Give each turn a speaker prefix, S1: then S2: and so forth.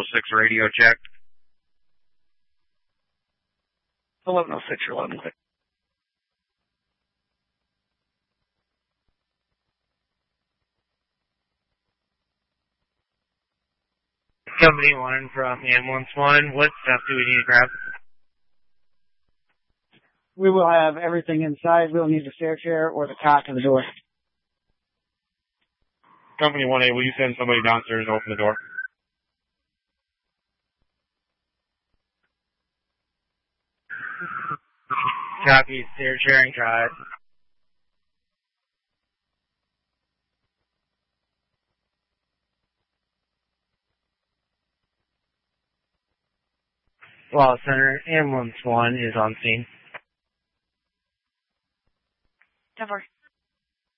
S1: 1106 radio check.
S2: 1106 or 1106.
S3: Company 1 from Ambulance 1, what stuff do we need to grab?
S2: We will have everything inside. We'll need the stair chair or the cot to the door.
S1: Company 1A, will you send somebody downstairs to open the door?
S3: Copy, stair chair and cot. Wallace Center, Ambulance 1 is on scene.
S4: 10-4.